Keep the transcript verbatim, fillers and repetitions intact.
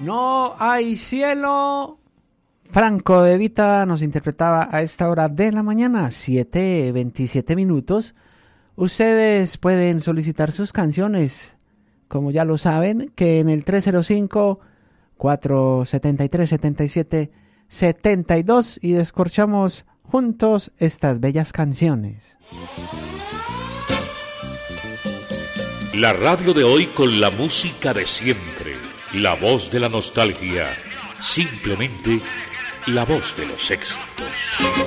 No hay cielo. Franco De Vita nos interpretaba a esta hora de la mañana, siete veintisiete minutos. Ustedes pueden solicitar sus canciones, como ya lo saben, que en el tres cero cinco, cuatro siete tres, siete siete siete dos y descorchamos juntos estas bellas canciones. La radio de hoy con la música de siempre, la voz de la nostalgia, simplemente la voz de los éxitos.